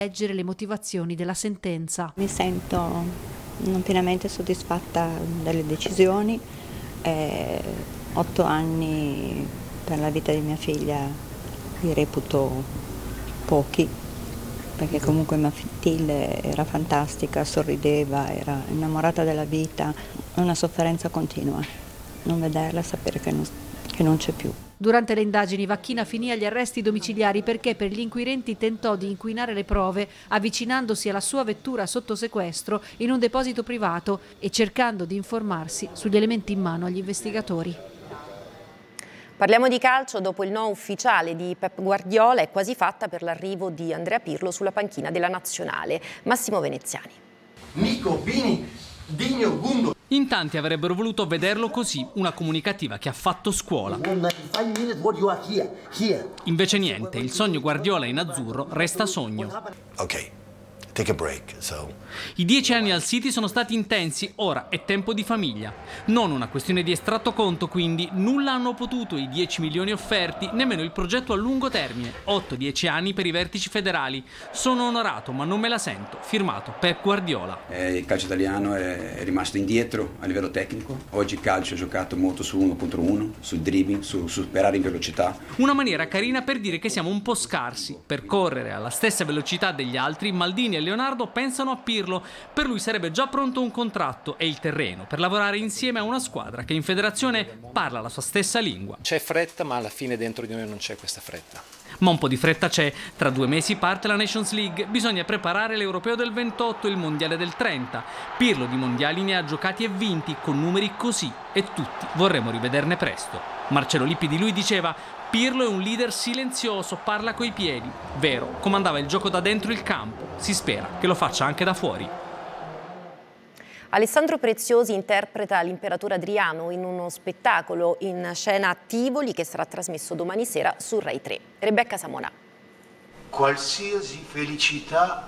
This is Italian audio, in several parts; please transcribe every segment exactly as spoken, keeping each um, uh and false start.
Leggere le motivazioni della sentenza. Mi sento non pienamente soddisfatta delle decisioni. Eh, otto anni per la vita di mia figlia li reputo pochi, perché comunque Matilde era fantastica, sorrideva, era innamorata della vita, una sofferenza continua, non vederla, sapere che non, che non c'è più. Durante le indagini Vacchina finì agli arresti domiciliari perché per gli inquirenti tentò di inquinare le prove avvicinandosi alla sua vettura sotto sequestro in un deposito privato e cercando di informarsi sugli elementi in mano agli investigatori. Parliamo di calcio. Dopo il no ufficiale di Pep Guardiola è quasi fatta per l'arrivo di Andrea Pirlo sulla panchina della Nazionale. Massimo Veneziani. Nico, Vini, Digno, Gundo. In tanti avrebbero voluto vederlo così, una comunicativa che ha fatto scuola. Invece niente, il sogno Guardiola in azzurro resta sogno. Ok, take a break. So. I dieci anni al City sono stati intensi, ora è tempo di famiglia. Non una questione di estratto conto, quindi nulla hanno potuto i dieci milioni offerti, nemmeno il progetto a lungo termine, otto dieci anni per i vertici federali. Sono onorato, ma non me la sento. Firmato Pep Guardiola. Eh, il calcio italiano è, è rimasto indietro a livello tecnico. Oggi il calcio è giocato molto su uno contro uno, sul dribbling, su, su superare in velocità. Una maniera carina per dire che siamo un po' scarsi. Per correre alla stessa velocità degli altri, Maldini e Leonardo pensano a Pirlo. Per lui sarebbe già pronto un contratto e il terreno per lavorare insieme a una squadra che in federazione parla la sua stessa lingua. C'è fretta, ma alla fine dentro di noi non c'è questa fretta. Ma un po' di fretta c'è. Tra due mesi parte la Nations League. Bisogna preparare l'Europeo del ventotto e il Mondiale del trenta. Pirlo di mondiali ne ha giocati e vinti con numeri così e tutti vorremmo rivederne presto. Marcello Lippi di lui diceva: Pirlo è un leader silenzioso, parla coi piedi. Vero, comandava il gioco da dentro il campo. Si spera che lo faccia anche da fuori. Alessandro Preziosi interpreta l'imperatore Adriano in uno spettacolo in scena a Tivoli che sarà trasmesso domani sera su Rai tre. Rebecca Samonà. Qualsiasi felicità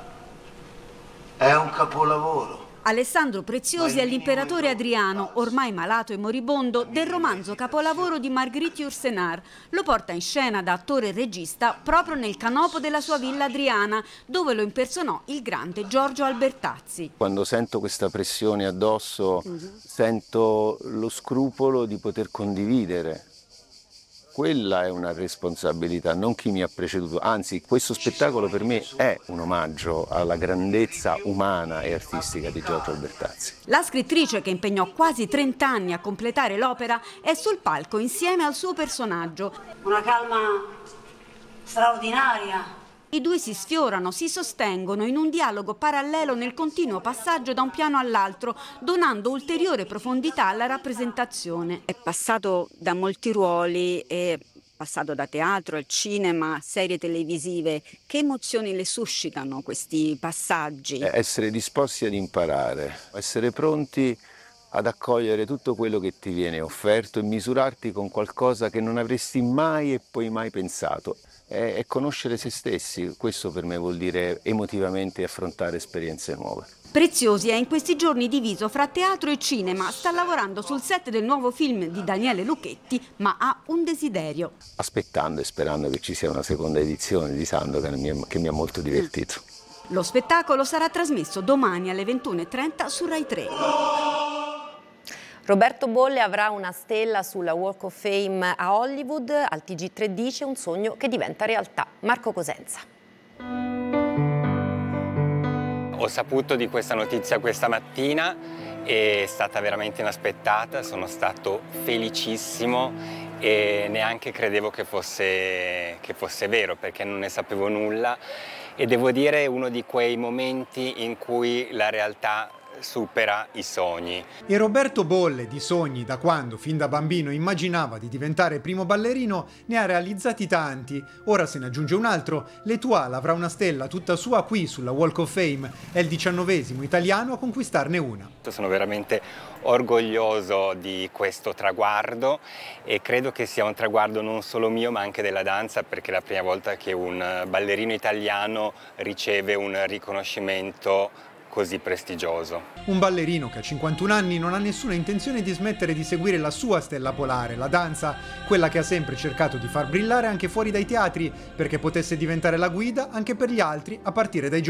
è un capolavoro. Alessandro Preziosi è l'imperatore Adriano, ormai malato e moribondo, del romanzo capolavoro di Marguerite Yourcenar. Lo porta in scena da attore e regista proprio nel canopo della sua villa adriana, dove lo impersonò il grande Giorgio Albertazzi. Quando sento questa pressione addosso, uh-huh. sento lo scrupolo di poter condividere. Quella è una responsabilità, non chi mi ha preceduto, anzi questo spettacolo per me è un omaggio alla grandezza umana e artistica di Giorgio Albertazzi. La scrittrice, che impegnò quasi trenta anni a completare l'opera, è sul palco insieme al suo personaggio. Una calma straordinaria. I due si sfiorano, si sostengono in un dialogo parallelo nel continuo passaggio da un piano all'altro, donando ulteriore profondità alla rappresentazione. È passato da molti ruoli, è passato da teatro al cinema, serie televisive. Che emozioni le suscitano questi passaggi? Essere disposti ad imparare, essere pronti ad accogliere tutto quello che ti viene offerto e misurarti con qualcosa che non avresti mai e poi mai pensato. È conoscere se stessi, questo per me vuol dire emotivamente affrontare esperienze nuove. Preziosi è in questi giorni diviso fra teatro e cinema, sta lavorando sul set del nuovo film di Daniele Lucchetti, ma ha un desiderio. Aspettando e sperando che ci sia una seconda edizione di Sandokan, che mi ha molto divertito. Lo spettacolo sarà trasmesso domani alle ventuno e trenta su Rai tre. Roberto Bolle avrà una stella sulla Walk of Fame a Hollywood. Al T G tre dice: un sogno che diventa realtà. Marco Cosenza. Ho saputo di questa notizia questa mattina, è stata veramente inaspettata, sono stato felicissimo e neanche credevo che fosse, che fosse vero, perché non ne sapevo nulla, e devo dire è uno di quei momenti in cui la realtà supera i sogni. E Roberto Bolle di sogni, da quando fin da bambino immaginava di diventare primo ballerino, ne ha realizzati tanti. Ora se ne aggiunge un altro. L'Etoile avrà una stella tutta sua qui sulla Walk of Fame. È il diciannovesimo italiano a conquistarne una. Sono veramente orgoglioso di questo traguardo e credo che sia un traguardo non solo mio ma anche della danza, perché è la prima volta che un ballerino italiano riceve un riconoscimento così prestigioso. Un ballerino che a cinquantuno anni non ha nessuna intenzione di smettere di seguire la sua stella polare, la danza, quella che ha sempre cercato di far brillare anche fuori dai teatri, perché potesse diventare la guida anche per gli altri a partire dai giovani.